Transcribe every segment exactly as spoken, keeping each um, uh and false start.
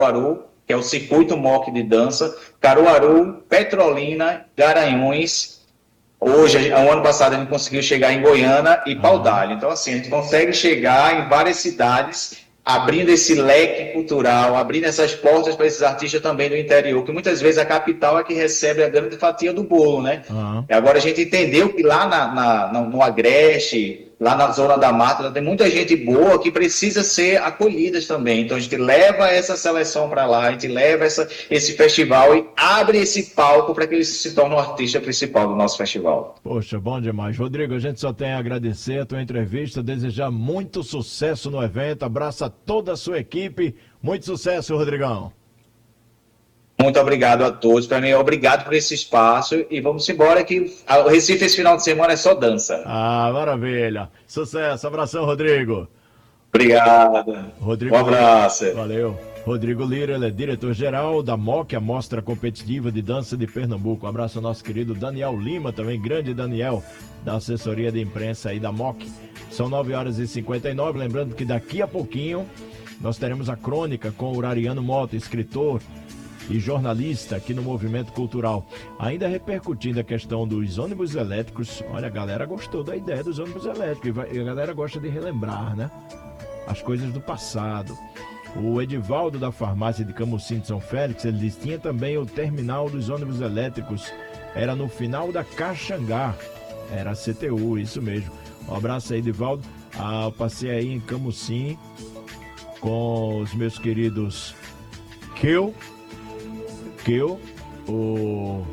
Caruaru, que é o Circuito Mock de Dança, Caruaru, Petrolina, Garanhuns. Hoje, o ano passado, a gente conseguiu chegar em Goiânia e Paudalho. Então, assim, a gente consegue chegar em várias cidades, abrindo esse leque cultural, abrindo essas portas para esses artistas também do interior, que muitas vezes a capital é que recebe a grande fatia do bolo, né? Uhum. E agora a gente entendeu que lá na, na, no Agreste, lá na Zona da Mata, tem muita gente boa que precisa ser acolhida também. Então a gente leva essa seleção para lá, a gente leva essa, esse festival e abre esse palco para que ele se torne o artista principal do nosso festival. Poxa, bom demais. Rodrigo, a gente só tem a agradecer a tua entrevista, desejar muito sucesso no evento, abraça toda a sua equipe, muito sucesso, Rodrigão. Muito obrigado a todos, para mim, obrigado por esse espaço e vamos embora que o Recife esse final de semana é só dança. Ah, maravilha. Sucesso, abração, Rodrigo. Obrigado. Rodrigo Um abraço. Lira. Valeu. Rodrigo Lira, ele é diretor-geral da M O C, a Mostra Competitiva de Dança de Pernambuco. Um abraço ao nosso querido Daniel Lima, também grande Daniel, da assessoria de imprensa aí da M O C. São nove horas e cinquenta e nove, lembrando que daqui a pouquinho nós teremos a crônica com o Ariano Mota, escritor e jornalista aqui no Movimento Cultural. Ainda repercutindo a questão dos ônibus elétricos, olha, a galera gostou da ideia dos ônibus elétricos e a galera gosta de relembrar, né? As coisas do passado. O Edivaldo da farmácia de Camusim de São Félix, ele disse, tinha também o terminal dos ônibus elétricos, era no final da Caxangá, era a C T U, isso mesmo. Um abraço aí, Edivaldo. Ah, eu passei aí em Camusim com os meus queridos Keu, Keu, o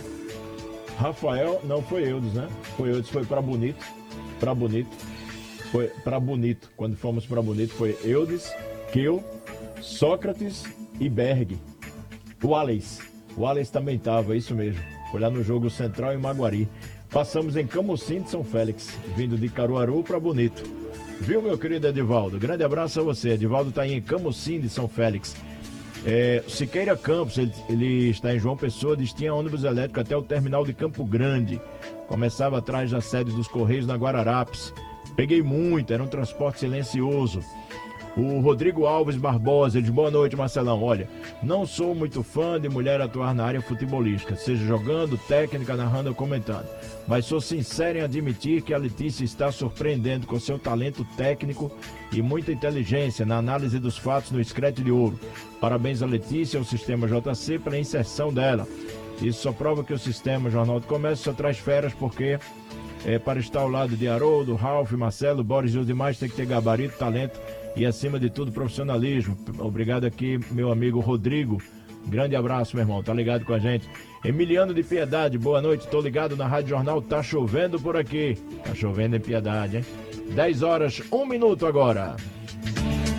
Rafael, não foi Eudes, né? Foi Eudes, foi para Bonito, para Bonito, foi para Bonito. Quando fomos para Bonito foi Eudes, Keu, Sócrates e Berg. O Alex, o Alex também estava, isso mesmo. Foi lá no jogo Central em Maguari. Passamos em Camusim de São Félix, vindo de Caruaru para Bonito. Viu, meu querido Edivaldo? Grande abraço a você. Edivaldo está aí em Camusim de São Félix. É, Siqueira Campos, ele, ele está em João Pessoa, diz que tinha ônibus elétrico até o terminal de Campo Grande. Começava atrás das sedes dos Correios na Guararapes. Peguei muito, era um transporte silencioso. O Rodrigo Alves Barbosa, ele diz, boa noite, Marcelão. Olha, não sou muito fã de mulher atuar na área futebolística, seja jogando, técnica, narrando ou comentando. Mas sou sincero em admitir que a Letícia está surpreendendo com seu talento técnico e muita inteligência na análise dos fatos no Scratch de Ouro. Parabéns a Letícia e ao Sistema J C pela inserção dela. Isso só prova que o Sistema Jornal do Comércio só traz feras porque é, para estar ao lado de Haroldo, Ralf, Marcelo, Boris e os demais tem que ter gabarito, talento e, acima de tudo, profissionalismo. Obrigado aqui, meu amigo Rodrigo. Grande abraço, meu irmão. Tá ligado com a gente. Emiliano de Piedade, boa noite. Tô ligado na Rádio Jornal. Tá chovendo por aqui. Tá chovendo em Piedade, hein? dez horas, um minuto agora.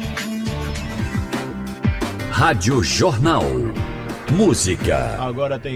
Rádio Jornal. Música. Agora tem